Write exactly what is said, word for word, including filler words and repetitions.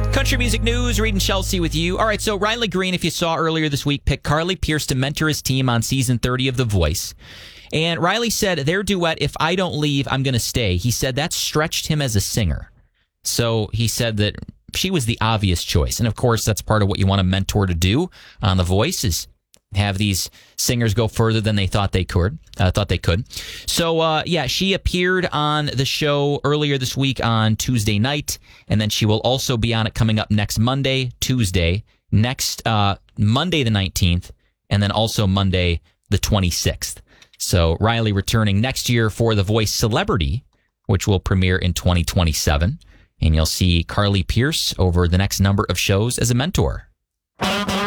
Country music news, Reed and Chelsea with you. All right, so Riley Green, if you saw earlier this week, picked Carly Pearce to mentor his team on season thirty of The Voice. And Riley said their duet, If I Don't Leave, I'm Gonna Stay, he said that stretched him as a singer. So he said that she was the obvious choice. And of course, that's part of what you want a mentor to do on The Voice, is have these singers go further than they thought they could. Uh, thought they could. So, uh, yeah, she appeared on the show earlier this week on Tuesday night, and then she will also be on it coming up next Monday, Tuesday, next uh, Monday the nineteenth, and then also Monday the twenty-sixth. So Riley returning next year for The Voice Celebrity, which will premiere in twenty twenty-seven, and you'll see Carly Pearce over the next number of shows as a mentor.